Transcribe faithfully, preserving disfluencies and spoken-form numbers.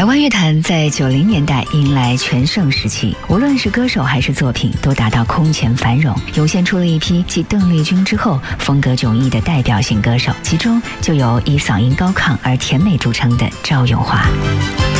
台湾乐坛在九零年代迎来全盛时期，无论是歌手还是作品都达到空前繁荣，涌现出了一批继邓丽君之后风格迥异的代表性歌手，其中就有以嗓音高亢而甜美著称的赵咏华。